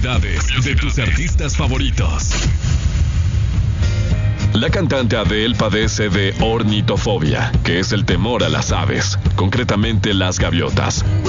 curiosidades de tus artistas favoritos. La cantante Adele padece de ornitofobia, que es el temor a las aves, concretamente las gaviotas.